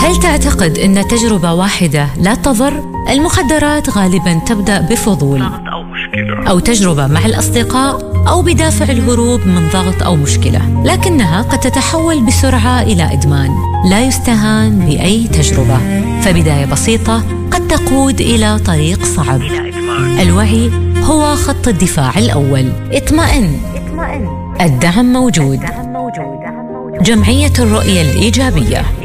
هل تعتقد أن تجربة واحدة لا تضر؟ المخدرات غالباً تبدأ بفضول أو تجربة مع الأصدقاء أو بدافع الهروب من ضغط أو مشكلة، لكنها قد تتحول بسرعة إلى إدمان. لا يستهان بأي تجربة، فبداية بسيطة قد تقود إلى طريق صعب. الوعي هو خط الدفاع الأول. اطمئن، الدعم موجود. جمعية الرؤية الإيجابية.